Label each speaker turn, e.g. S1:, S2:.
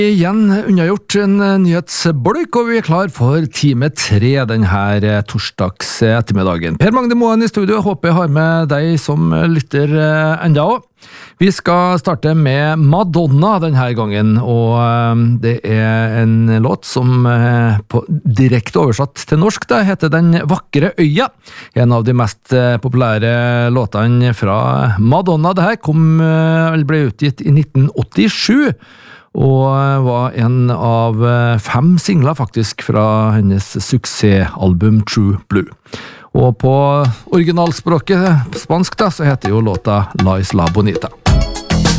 S1: Igjen unnagjort en nyhetsbolk, og vi klar for time 3 denne torsdags ettermiddagen. Per Magne Moen i studio, jeg håper jeg har med deg som lytter enda også. Vi skal starte med Madonna denne gangen, og det er en låt som på direkte oversatt til norsk da, heter Den vakre øya. En av de mest populære låtene fra Madonna. Det her ble utgitt i 1987, og var en av 5 singler faktisk fra hennes suksessalbum True Blue. Og på originalspråket spansk da, så heter jo låta La Isla Bonita.